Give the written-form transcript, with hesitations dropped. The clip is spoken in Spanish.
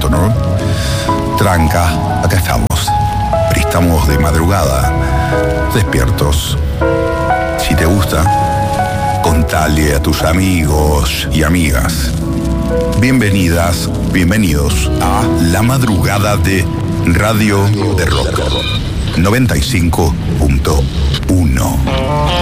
momento, ¿no? Tranca, acá estamos. Pero estamos de madrugada, despiertos. Si te gusta, contale a tus amigos y amigas. Bienvenidas, bienvenidos a La Madrugada de Radio de Rock 95.1.